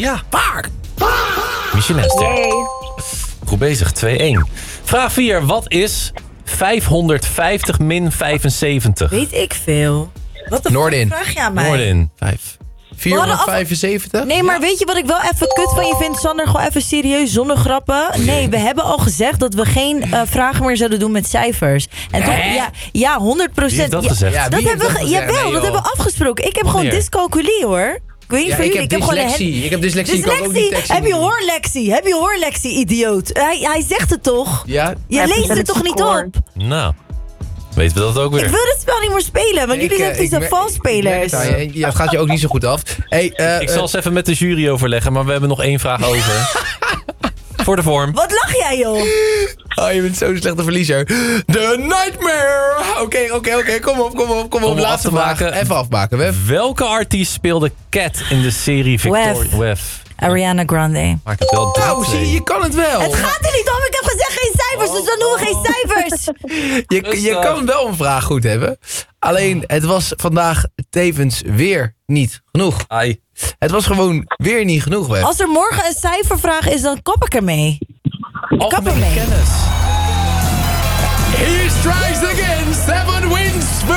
Ja, waar? Michelinster. Nee. Goed bezig, 2-1. Vraag 4. Wat is 550 min 75? Weet ik veel. Wat de Noordin. vraag je aan mij? Noordin. 5. 475? Nee, maar weet je wat ik wel even kut van je vind, Sander? Gewoon even serieus, zonder grappen. Nee, we hebben al gezegd dat we geen vragen meer zouden doen met cijfers. En toch, ja, 100%. Wie heeft dat gezegd? Ja, Dat wie hebben heeft we, dat gezegd? jawel, Nee, dat joh. hebben we afgesproken. Ik heb gewoon Wanneer? dyscalculie, hoor. Ik weet niet voor jullie. Ik heb dyslexie. Ik heb dyslexie. Ik kan ook niet Dyslexie. teksten Heb je doen. hoorlexie? Heb je hoorlexie, idioot? Hij zegt het toch? Ja? Je Heb leest je het toch niet gehoord? op? Nou, weten we dat ook weer. Ik wil het spel niet meer spelen, want jullie zijn vieze valspelers. Ja, het gaat je ook niet zo goed af. Hey, Ik zal eens even met de jury overleggen, maar we hebben nog 1 vraag over. Voor de vorm. Wat lach jij, joh? Oh, je bent zo'n slechte verliezer. The Nightmare! Oké, kom op. Om af Laatste te vraag. maken. Even afmaken, Wef. Welke artiest speelde Cat in de serie Victoria? Wef. Ariana Grande. Maakt het wel 3-2. Nou, zie je kan het wel. Het gaat er niet om, ik heb gezegd geen cijfers, dus dan doen we geen cijfers. Je kan wel een vraag goed hebben. Alleen, het was vandaag tevens weer niet genoeg. Ai. Het was gewoon weer niet genoeg, Wef. Als er morgen een cijfervraag is, dan kap ik ermee. Ik kap ermee. Kennis. He strikes again. 7 wins